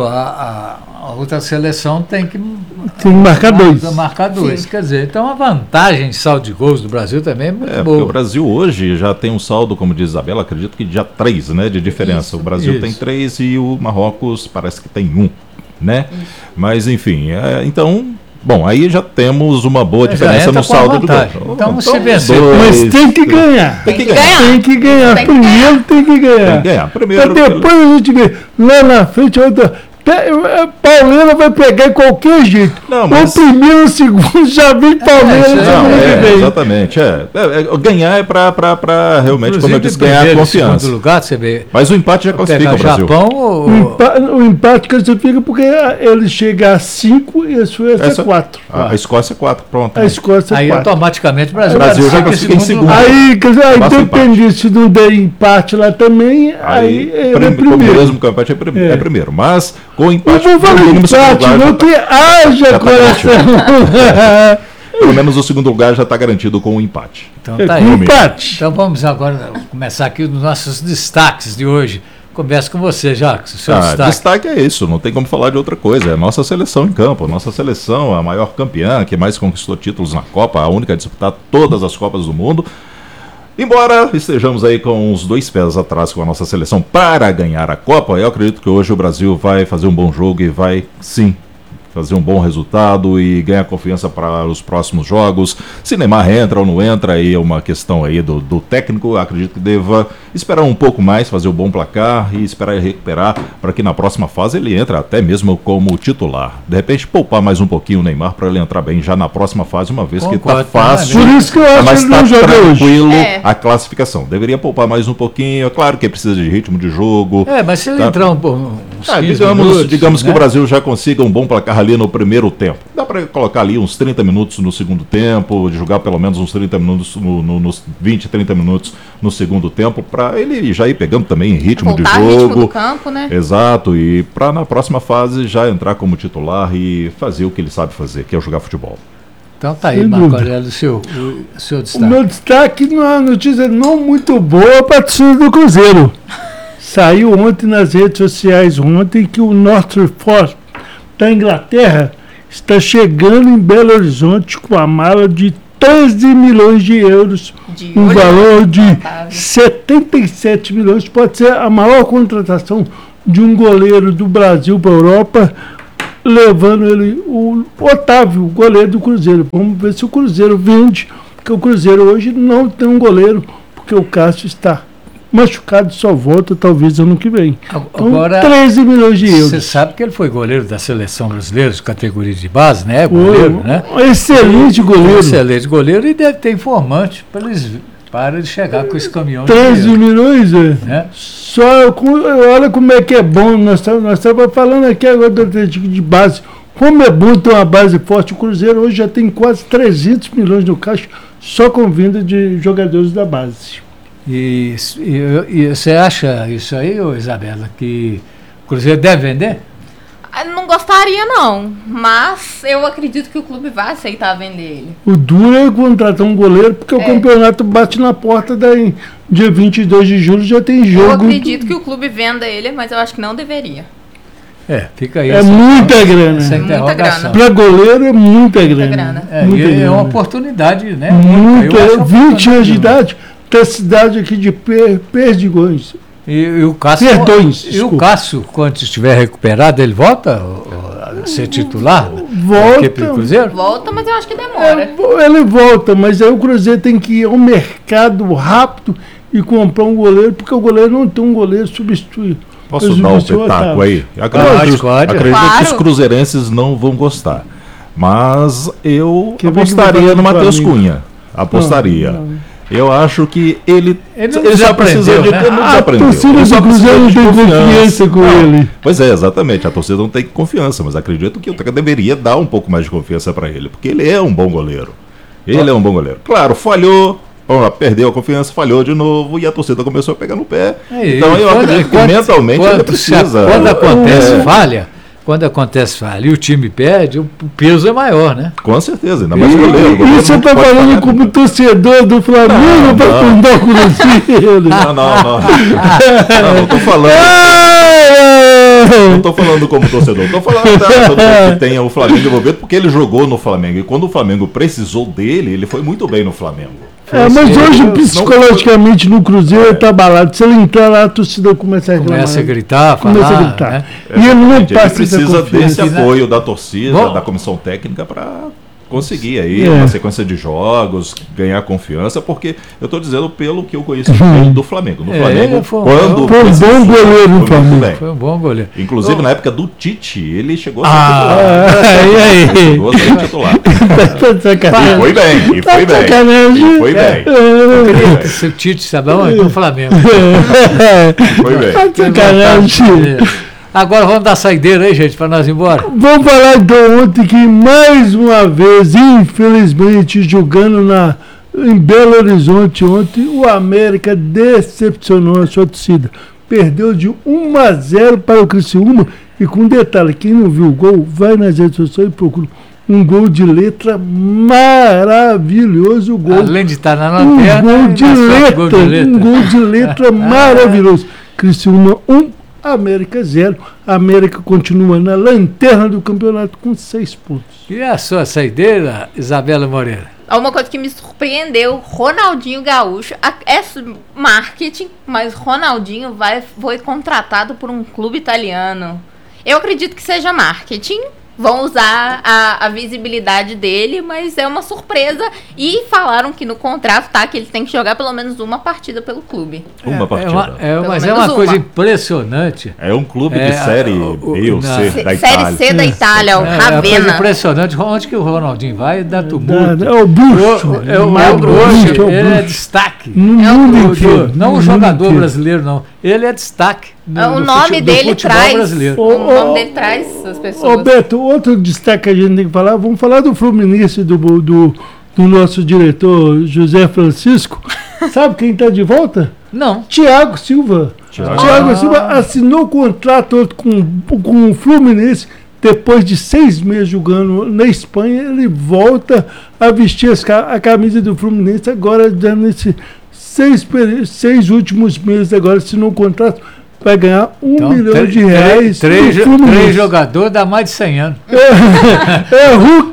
a outra seleção tem que marcar 2. Marcar 2. Quer dizer, então a vantagem em saldo de gols do Brasil também é muito boa. Porque o Brasil hoje já tem um saldo, como diz Isabela, acredito que já 3, né, de diferença. Isso, o Brasil tem 3 e o Marrocos parece que tem 1, né? Isso. Mas enfim, então... Bom, aí já temos uma boa diferença no saldo do gol. Então se vencer. Mas tem que ganhar. Tem que ganhar. Primeiro tem que ganhar. Tem que ganhar. Primeiro. Depois a gente vê lá na frente outra. Palmeiras vai pegar de qualquer jeito. Não, mas... O primeiro, o segundo, já vem Palmeiras. Exatamente. Ganhar é para realmente, inclusive, como eu disse, ganhar confiança. Lugar, você vê, mas o empate já classifica o Brasil. Japão, o empate classifica porque ele chega a 5 e a Suécia 4. A Escócia 4, pronto. A Escócia 4. Aí automaticamente o Brasil já classifica em segundo. Aí depende se não der empate lá também, aí é primeiro. Mesmo que o empate é primeiro, mas com o empate, não que haja coração. Pelo menos o segundo lugar já está garantido com o empate. Então tá aí. Empate. Então vamos agora começar aqui os nossos destaques de hoje. Começo com você, Jacques. Destaque é isso, não tem como falar de outra coisa. É a nossa seleção em campo. A nossa seleção, a maior campeã, que mais conquistou títulos na Copa, a única a disputar todas as Copas do Mundo. Embora estejamos aí com os 2 pés atrás com a nossa seleção para ganhar a Copa, eu acredito que hoje o Brasil vai fazer um bom jogo e vai, sim, fazer um bom resultado e ganhar confiança para os próximos jogos. Se Neymar entra ou não entra, aí é uma questão aí do técnico. Acredito que deva esperar um pouco mais, fazer um bom placar e esperar ele recuperar para que na próxima fase ele entre até mesmo como titular. De repente poupar mais um pouquinho o Neymar para ele entrar bem já na próxima fase, uma vez que tá fácil. Por isso que eu acho que ele não joga tranquilo hoje. a classificação. Deveria poupar mais um pouquinho. É claro que precisa de ritmo de jogo. Mas se ele entrar uns 15 digamos minutos, que o Brasil já consiga um bom placar ali no primeiro tempo. Dá para colocar ali uns 30 minutos no segundo tempo, de jogar pelo menos uns 30 minutos, nos 20, 30 minutos no segundo tempo, para ele já ir pegando também ritmo de jogo. Ritmo do campo, né? Exato, e para na próxima fase já entrar como titular e fazer o que ele sabe fazer, que é jogar futebol. Então tá aí, Marco Aurélio, o seu destaque. O meu destaque é uma notícia não muito boa para a torcida do Cruzeiro. Saiu ontem nas redes sociais que o Northford da Inglaterra está chegando em Belo Horizonte com a mala de 13 milhões de euros, um valor de 77 milhões. Pode ser a maior contratação de um goleiro do Brasil para a Europa, levando ele, o Otávio, o goleiro do Cruzeiro. Vamos ver se o Cruzeiro vende, porque o Cruzeiro hoje não tem um goleiro, porque o Cássio está machucado, só volta talvez ano que vem. Agora, 13 milhões de euros. Você sabe que ele foi goleiro da seleção brasileira, de categoria de base, né? Goleiro, né? Excelente goleiro. Excelente goleiro e deve ter informante para ele chegar com esse caminhão 13 de milhões, Só olha como é que é bom. Nós estamos falando aqui agora do Atlético de base. Como é bom ter uma base forte. O Cruzeiro hoje já tem quase 300 milhões no caixa, só com vinda de jogadores da base. E você acha isso aí, Isabela, que o Cruzeiro deve vender? Não gostaria não, mas eu acredito que o clube vai aceitar vender ele. O duro é contratar um goleiro, porque o campeonato bate na porta dia 22 de julho, já tem jogo. Eu acredito que o clube venda ele, mas eu acho que não deveria. Fica aí. É muita grana. Essa interrogação. Para goleiro é muita grana. É uma oportunidade, né? Muito, 20 anos de idade, da cidade aqui de Perdigões. E o Cássio, o Cássio, quando estiver recuperado, ele volta a ser titular? Volta, mas eu acho que demora. Ele volta, mas aí o Cruzeiro tem que ir ao mercado rápido e comprar um goleiro, porque o goleiro não tem um goleiro substituído. Posso dar um pitaco aí? Acredito que os cruzeirenses não vão gostar. Mas eu apostaria no Matheus Cunha. Apostaria. Eu acho que ele já precisa de A torcida do Cruzeiro não tem confiança com ele. Pois é, exatamente. A torcida não tem confiança, mas acredito que o Teca deveria dar um pouco mais de confiança para ele, porque ele é um bom goleiro. Claro, falhou, perdeu a confiança, falhou de novo e a torcida começou a pegar no pé. Então eu acredito que mentalmente ele precisa. Quando acontece falha e o time perde, o peso é maior, né? Com certeza, ainda mais o goleiro. Isso você está falando como torcedor do Flamengo para fundar o Cruzeiro. Não estou falando. Não estou falando como torcedor, estou falando que tenha o Flamengo envolvido, porque ele jogou no Flamengo. E quando o Flamengo precisou dele, ele foi muito bem no Flamengo. Mas hoje, psicologicamente, no Cruzeiro está abalado. Se ele entrar lá, a torcida começa a reclamar. Começa a gritar, falar. Né? E ele não precisa desse apoio da torcida, da comissão técnica para conseguir aí uma sequência de jogos, ganhar confiança, porque eu estou dizendo pelo que eu conheço do Flamengo. No Flamengo, quando foi um bom goleiro no Flamengo. Foi um bom goleiro. Inclusive, na época do Tite, ele chegou a ser titular. E foi bem. Eu queria que o Tite sabe onde? No Flamengo. Foi bem. Agora vamos dar saideira aí, gente, para nós ir embora. Vamos falar então ontem que mais uma vez, infelizmente, jogando em Belo Horizonte ontem, o América decepcionou a sua torcida. Perdeu de 1-0 para o Criciúma e com detalhe, quem não viu o gol, vai nas redes sociais e procura um gol de letra maravilhoso. Além de estar na lanterna, um gol de letra maravilhoso. Criciúma 1, América 0. A América continua na lanterna do campeonato com 6 pontos. E a sua saideira, Isabela Moreira? Uma coisa que me surpreendeu, Ronaldinho Gaúcho, é marketing, mas foi contratado por um clube italiano. Eu acredito que seja marketing, vão usar a visibilidade dele, mas é uma surpresa. E falaram que no contrato tá que ele tem que jogar pelo menos uma partida pelo clube. Uma partida. Mas é uma coisa impressionante. É um clube de série B ou C da Itália. Série C da Itália, o Ravenna. É uma coisa impressionante. Onde que o Ronaldinho vai, dá tumulto. É o Bruxo. Ele é destaque. Não o jogador brasileiro, não. Ele é destaque. O nome dele traz. O nome dele traz as pessoas. Ô Beto, outro destaque que a gente tem que falar, vamos falar do Fluminense, do nosso diretor José Francisco. Sabe quem está de volta? Não. Thiago Silva. Thiago Silva assinou contrato com o Fluminense. Depois de 6 meses jogando na Espanha, ele volta a vestir a camisa do Fluminense. Agora, nesses 6 últimos meses, agora assinou um contrato. Vai ganhar $1 milhão de reais. Três jogadores dá mais de 100 anos. Hulk,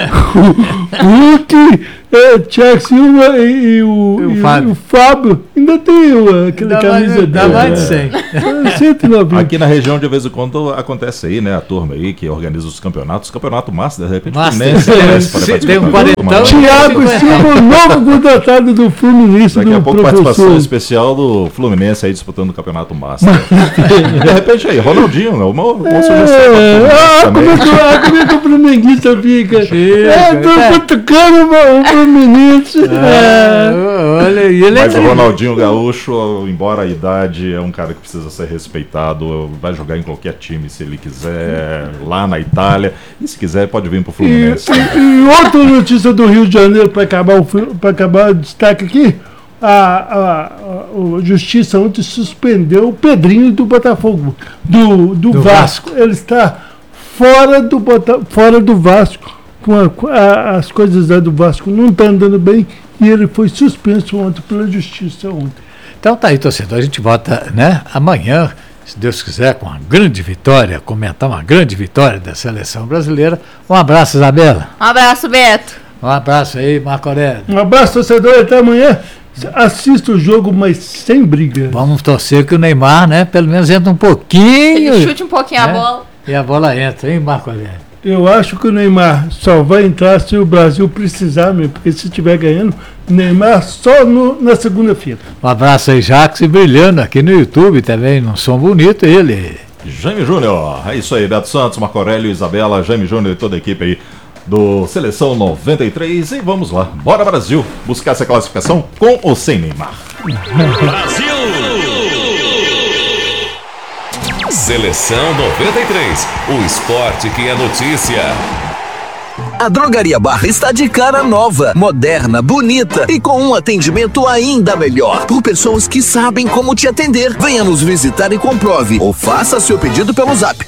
Thiago Silva e o Fábio. Ainda tem aquela camisa dele. Dá mais de 100. 190. Aqui na região, de vez em quando, acontece aí, né? A turma aí que organiza os campeonatos. Campeonato Master, de repente, tem um 40. Thiago Silva, o novo contratado do Fluminense. Daqui a pouco, participação especial do Fluminense aí disputando o Campeonato Master. De repente aí, Ronaldinho, uma sugestão. Como é que o flamenguista fica? Tô cutucando o Fluminense. Mas o Ronaldinho Gaúcho, embora a idade, é um cara que precisa ser respeitado, vai jogar em qualquer time se ele quiser, lá na Itália, e se quiser pode vir pro Fluminense. E outra notícia do Rio de Janeiro, para acabar o destaque aqui, a Justiça ontem suspendeu o Pedrinho do Botafogo, do Vasco. Ele está fora do Vasco. As coisas do Vasco não estão andando bem e ele foi suspenso ontem pela Justiça ontem. Então tá aí, torcedor. A gente volta, né, amanhã, se Deus quiser, com uma grande vitória, comentar uma grande vitória da seleção brasileira. Um abraço, Isabela. Um abraço, Beto. Um abraço aí, Marco Aurélio. Um abraço, torcedor. Até amanhã. Assista o jogo, mas sem briga. Vamos torcer que o Neymar, né, pelo menos entra um pouquinho. Ele chute um pouquinho a bola. E a bola entra, hein, Marco Aurélio? Eu acho que o Neymar só vai entrar se o Brasil precisar mesmo, porque se estiver ganhando, Neymar só na segunda-feira. Um abraço aí, Jacques, e brilhando aqui no YouTube também, num som bonito, ele. Jaime Júnior, é isso aí, Beto Santos, Marco Aurélio, Isabela, Jaime Júnior e toda a equipe aí do Seleção 93. E vamos lá, bora Brasil, buscar essa classificação com ou sem Neymar. Brasil! Seleção 93, o esporte que é notícia. A Drogaria Barra está de cara nova, moderna, bonita e com um atendimento ainda melhor. Por pessoas que sabem como te atender. Venha nos visitar e comprove. Ou faça seu pedido pelo zap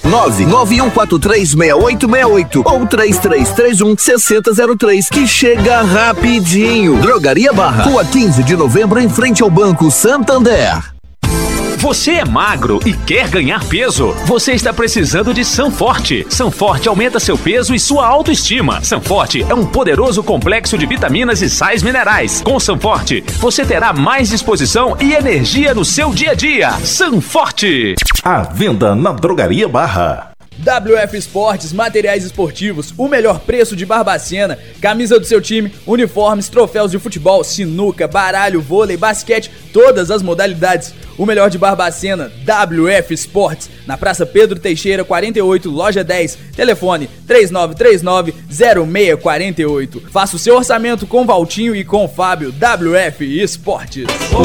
991436868 ou 3331-6003, que chega rapidinho. Drogaria Barra, Rua 15 de Novembro, em frente ao Banco Santander. Você é magro e quer ganhar peso? Você está precisando de Sanforte. Sanforte aumenta seu peso e sua autoestima. Sanforte é um poderoso complexo de vitaminas e sais minerais. Com Sanforte, você terá mais disposição e energia no seu dia a dia. Sanforte! À venda na Drogaria Barra. WF Esportes, materiais esportivos, o melhor preço de Barbacena, camisa do seu time, uniformes, troféus de futebol, sinuca, baralho, vôlei, basquete, todas as modalidades. O melhor de Barbacena, WF Esportes, na Praça Pedro Teixeira, 48, loja 10, telefone 3939-0648. Faça o seu orçamento com Valtinho e com Fábio. WF Esportes. O